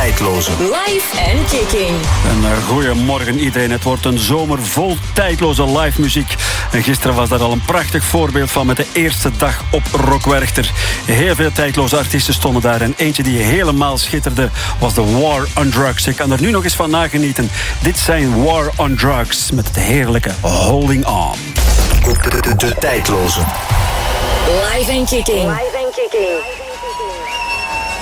tijdloze. Live en Kicking. Goedemorgen iedereen. Het wordt een zomer vol tijdloze live muziek. En gisteren was daar al een prachtig voorbeeld van met de eerste dag op Rock Werchter. Heel veel tijdloze artiesten stonden daar. En eentje die helemaal schitterde was The War on Drugs. Ik kan er nu nog eens van nagenieten. Dit zijn War on Drugs met het heerlijke Holding On. De tijdloze. Live en Kicking. Live en Kicking.